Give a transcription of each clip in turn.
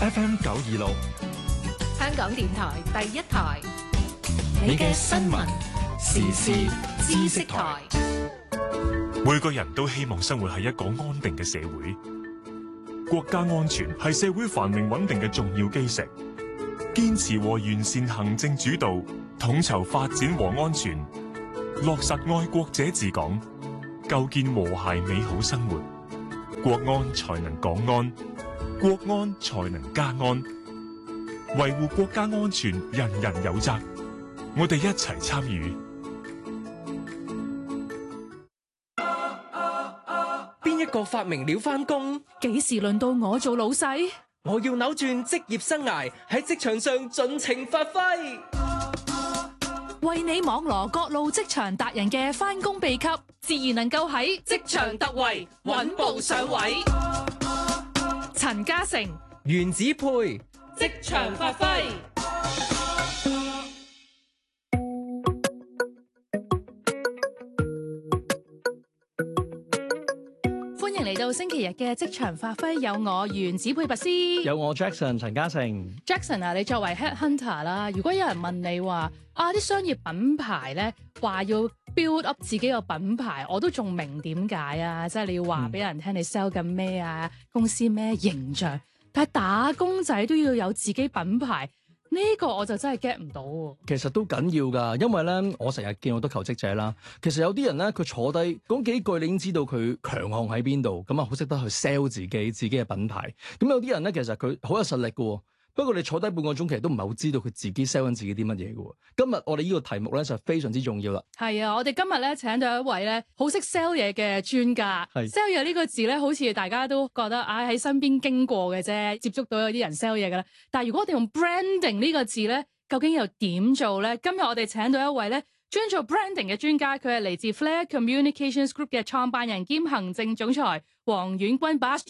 FM 926， 香港電台第一台， 你嘅新聞時事知識台。 每個人都希望生活喺一個安定嘅社會，國家安全係社會繁榮穩定嘅重要基石。堅持和完善行政主導，統籌發展和安全，落實愛國者治港，構建和諧美好生活，國安才能港安，國安才能家安。維護國家安全，人人有責，我哋一齊參與。 邊一個發明了返工？ 幾時輪到我做老細？ 我要扭轉職業生涯，喺職場上盡情發揮。 為你網羅各路職場達人嘅返工秘笈，自然能夠喺職場突圍，穩步上位。陳嘉誠、 原子配職場發揮。嚟到星期日嘅職場發揮，有我原子配拔斯， 有我 Jackson 陳嘉誠。 Jackson 啊，你作為 headhunter 啦，如果有人問你話啲商業品牌咧話要 build up 自己個品牌，我都仲明點解啊，即係你要話俾人聽你 sell 緊咩啊，公司咩形象，但係打工仔都要有自己品牌。呢個我就真係 get 唔到喎。 其實都緊要㗎，因為咧，我成日見好多求職者啦。其實有啲人咧，佢坐低講幾句，你已經知道佢強項喺邊度，咁啊好識得去 sell 自己嘅品牌。咁有啲人咧，其實佢好有實力㗎喎。不過你坐低半個鐘，其實都唔係好知道佢自己 sell 緊自己啲乜嘢嘅喎。今日我哋呢個題目咧就非常之重要啦。 係啊，我哋今日咧請到一位咧好識 sell 嘢嘅專家。sell 嘢呢個字咧，好似大家都覺得喺身邊經過嘅啫，接觸到有啲人 sell 嘢㗎啦。但係如果我哋用 branding 呢個字咧，究竟又點做咧？今日我哋請到一位咧專做 branding 嘅專家，佢係嚟自 Flair Communications Group 嘅創辦人兼行政總裁黃婉君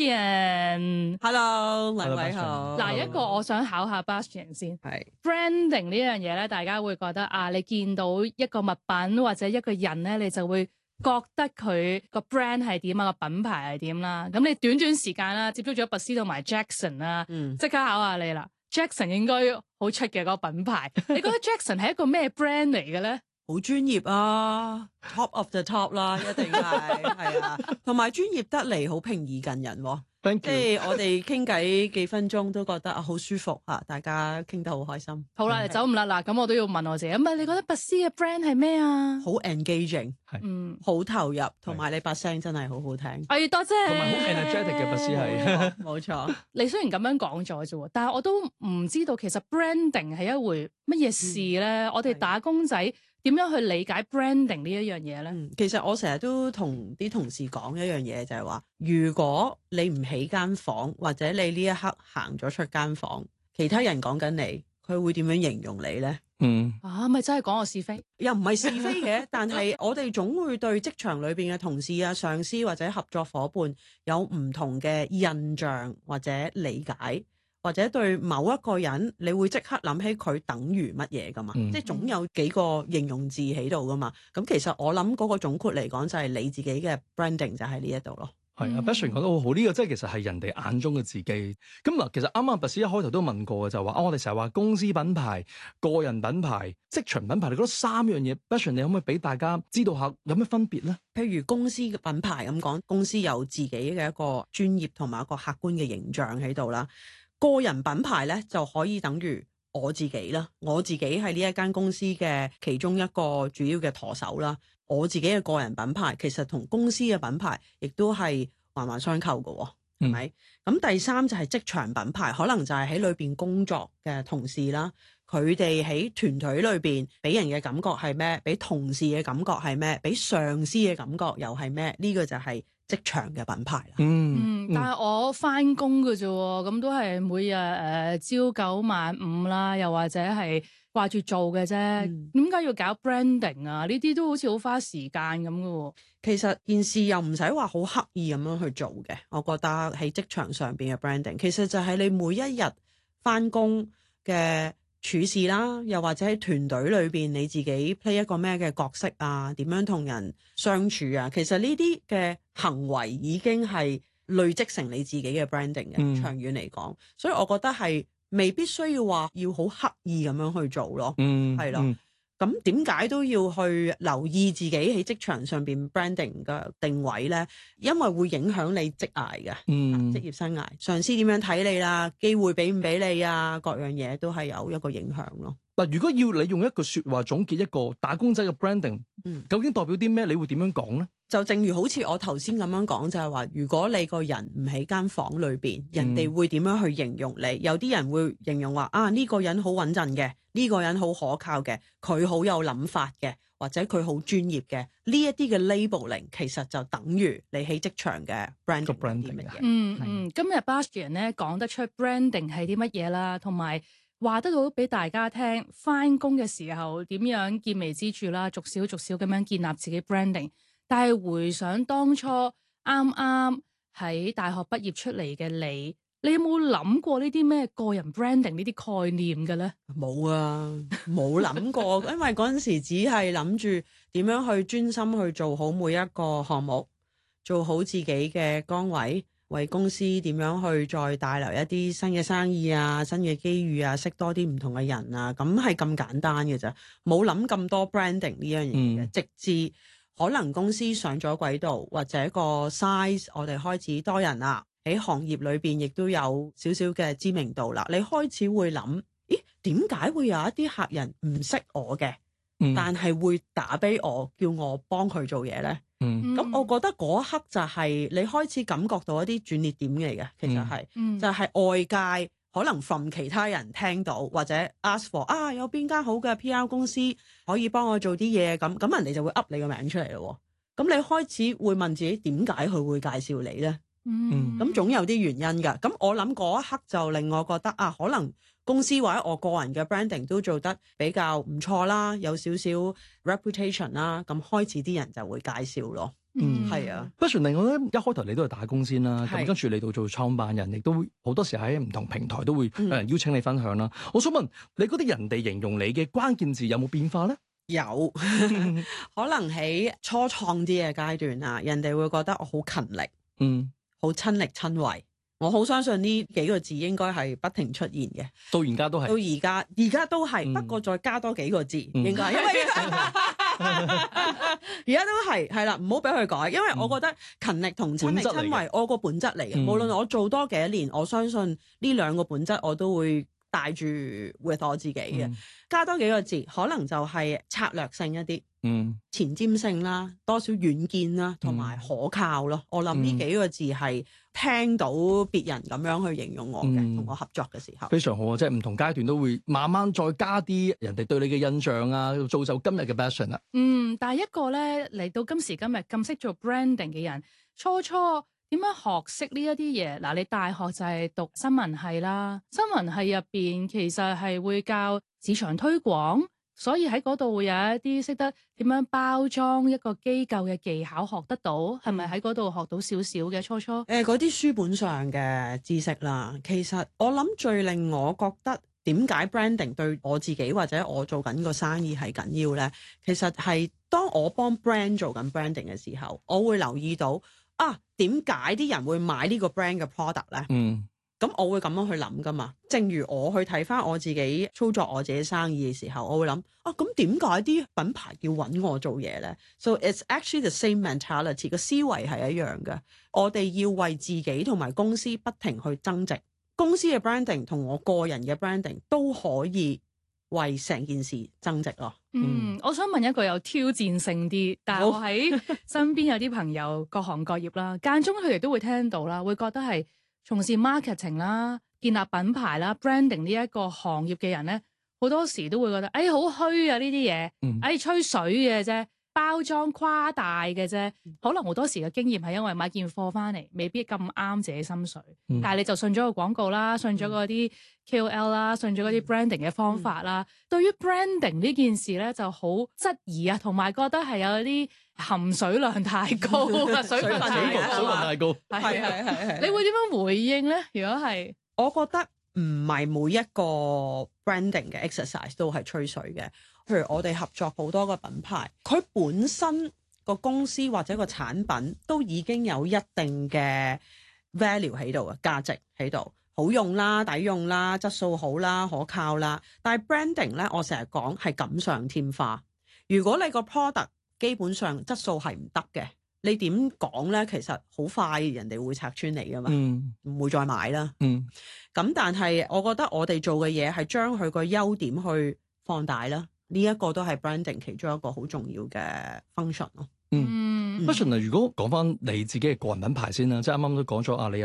Bastian。 Hello， 兩位好。 嗱，一個我想考下 Bastian 先。係 branding 呢樣嘢咧，大家會覺得你見到一個物品或者一個人咧，你就會覺得佢個 brand 係點啊，個品牌係點啦。咁你短時間啦，接觸咗拔斯同埋 Jackson 啦，即刻考下你啦。Jackson 應該好出嘅嗰個品牌，你覺得 Jackson 係一個咩 brand 嚟嘅咧？ 好專業啊 ，top of the top 啦，一定係係啊，同埋專業得嚟好平易近人喎。即係我哋傾偈幾分鐘都覺得好舒服啊，大家傾得好開心。 好啦，走唔甩啦，咁我都要問我自己，咁你覺得拔斯嘅 brand 係咩啊？ 好 engaging， 好投入，同埋你把聲真係好好聽。 哎，多謝。 同埋好 energetic 嘅拔斯係， 冇錯。 你雖然咁樣講咗啫，但係我都唔知道其實 branding 係一回乜嘢事咧。我哋打工仔點樣去理解 branding 呢一樣嘢咧？ 其實我成日都同啲同事講一樣嘢，就係話，如果你唔起間房，或者你呢一刻行咗出間房，其他人講緊你，佢會點樣形容你咧？ 咪真係講我是非？ 又唔係是非嘅，但係我哋總會對職場裏邊嘅同事啊、上司或者合作夥伴有唔同嘅印象或者理解。或者對某一個人，你會即刻諗起佢等於乜嘢噶嘛？即係總有幾個形容字喺度噶嘛。咁其實我諗嗰個總括嚟講，就係你自己嘅 branding 就喺呢一度咯。 係啊，Bastian 講得好好，呢個真係其實係人哋眼中嘅自己。咁嗱，其實啱啱拔斯一開頭都問過嘅，就話我哋成日話公司品牌、個人品牌、職場品牌，你覺得三樣嘢 Bastian 你可唔可以俾大家知道下有咩分別咧？ 譬如公司嘅品牌咁講，公司有自己嘅一個專業同埋一個客觀嘅形象喺度啦。個人品牌咧就可以等於我自己啦，我自己係呢一間公司嘅其中一個主要嘅舵手啦。我自己嘅個人品牌其實同公司嘅品牌亦都係環環相扣嘅，係咪？咁第三就係職場品牌，可能就係喺裏邊工作嘅同事啦，佢哋喺團隊裏邊俾人嘅感覺係咩？俾同事嘅感覺係咩？俾上司嘅感覺又係咩？呢個就係職場嘅品牌啦。 但係我翻工嘅啫，咁都係每日朝九晚五啦，又或者係掛住做嘅啫。點解要搞 branding 啊？呢啲都好似好花時間咁嘅喎。 其實件事又唔使話好刻意咁樣去做嘅。我覺得喺職場上邊嘅 branding，其實就係你每一日翻工嘅處事啦，又或者喺團隊裏邊你自己 play 一個咩嘅角色啊，點樣同人相處啊，其實呢啲嘅行為已經係累積成你自己嘅 branding 嘅，長遠嚟講，所以我覺得係未必需要話要好刻意咁樣去做咯，係咯。咁點解都要去留意自己喺職場上邊 branding 嘅定位咧？因為會影響你職涯嘅，職業生涯，上司點樣睇你啦，機會俾唔俾你啊，各樣嘢都係有一個影響咯。 嗱，如果要你用一句説話總結一個打工仔嘅 branding，究竟代表啲咩？你會點樣講咧？ 就正如好似我頭先咁樣講，就係話，如果你個人唔喺間房裏邊，人哋會點樣去形容你？有啲人會形容話啊，呢個人好穩陣嘅，呢個人好可靠嘅，佢好有諗法嘅，或者佢好專業嘅。呢一啲嘅 labeling 其實就等於你喺職場嘅 branding 啲乜嘢。 今日 Bastian 咧講得出 branding 係啲乜嘢啦，同埋話得到俾大家聽，返工嘅時候點樣見微知著啦，逐少逐少咁樣建立自己 branding。但係回想當初啱啱喺大學畢業出嚟嘅你有冇諗過呢啲咩個人 branding 呢啲概念嘅咧？ 冇啊，冇諗過，因為嗰陣時只係諗住點樣去專心去做好每一個項目，做好自己嘅崗位，為公司點樣去再帶來一啲新嘅生意啊、新嘅機遇啊，識多啲唔同嘅人啊，咁係咁簡單嘅咋，冇諗咁多 branding 呢樣嘢嘅，直至可能公司上咗軌道，或者個 size 我哋開始多人啦，喺行業裏邊亦都有少少嘅知名度啦。你開始會諗，咦，點解會有一啲客人唔識我嘅，但係會打俾我，叫我幫佢做嘢呢？咁我覺得嗰一刻就係你開始感覺到一啲轉捩點嚟嘅，其實係，就係外界可能 from 其他人聽到或者 ask for 啊，有邊間好嘅 PR 公司可以幫我做啲嘢，咁人哋就會噏你個名出嚟咯。咁你開始會問自己點解佢會介紹你呢？咁總有啲原因㗎。咁我諗嗰一刻就令我覺得啊，可能公司或者我個人嘅 branding 都做得比較唔錯啦，有少少 reputation 啦，咁開始啲人就會介紹咯。係啊。 不過另外咧，一開頭你都係打工先啦，咁跟住你到做創辦人，亦都好多時喺唔同平台都會有人邀請你分享啦。我想問你嗰啲人哋形容你嘅關鍵字有冇變化咧？ 有，可能喺初創啲嘅階段啊，人哋會覺得我好勤力，好親力親為。我好相信呢幾個字應該係不停出現嘅， 到而家都係， 到而家都係，不過再加多幾個字，應該，因為而家都係啦，唔好俾佢改，因為我覺得勤力同親力親為，我個本質嚟嘅。無論我做多幾多年，我相信呢兩個本質我都會帶住 with 我自己嘅。加多幾個字，可能就係策略性一啲，前瞻性啦，多少遠見啦，同埋可靠咯。我諗呢幾個字係聽到別人咁樣去形容我嘅，同我合作嘅時候。非常好啊！即係唔同階段都會慢慢再加啲人哋對你嘅印象啊，造就今日嘅 Bastian 啦。 但係一個咧嚟到今時今日咁識做 branding 嘅人，初點樣學識呢一啲嘢？嗱，你大學就係讀新聞系啦，新聞系入邊其實係會教市場推廣，所以喺嗰度會有一啲識得點樣包裝一個機構嘅技巧學得到，係咪喺嗰度學到少少嘅初？ 嗰啲書本上嘅知識啦，其實我諗最令我覺得點解 branding 對我自己或者我做緊個生意係緊要呢？其實係當我幫 brand 做緊 branding 嘅時候，我會留意到啊，點解啲人會買呢個 brand 嘅 product 呢？咁我會咁樣去諗噶嘛。正如我去睇翻我自己操作我自己生意嘅時候，我會諗啊，咁點解啲品牌要揾我做嘢呢？ So it's actually the same mentality， 個思維係一樣嘅。我哋要為自己同埋公司不停去增值，公司嘅 branding 同我個人嘅 branding 都可以為成件事增值咯。 我想問一個有挑戰性啲，但係我喺身邊有啲朋友各行各業啦，間中佢哋都會聽到啦，會覺得係從事 marketing 啦、建立品牌啦、branding 呢一個行業嘅人咧，好多時都會覺得好虛啊呢啲嘢，吹水嘅啫，包裝誇大嘅啫。可能好多時嘅經驗係因為買件貨翻嚟未必咁啱自己心水，但係你就信咗個廣告啦，信咗嗰啲 KOL 啦，信咗嗰啲 branding 嘅方法啦。對於 branding 呢件事咧就好質疑啊，同埋覺得係有啲含水量太高啊，水分太高，係。你會點樣回應咧？如果係， 我覺得唔係每一個 branding 嘅 exercise 都係吹水嘅。譬如我哋合作好多個品牌，佢本身個公司或者個產品都已經有一定嘅 value 喺度嘅價值喺度，好用啦、抵用啦、質素好啦、可靠啦。但係 branding 咧，我成日講係錦上添花。如果你個 product 基本上質素係唔得嘅，你點講咧？其實好快人哋會拆穿你噶嘛，唔會再買啦。咁但係我覺得我哋做嘅嘢係將佢個優點去放大啦，呢一個都係 branding 其中一個好重要嘅 function 咯。 Passion 如果講翻你自己嘅個人品牌先啦，即係啱啱都講咗啊，你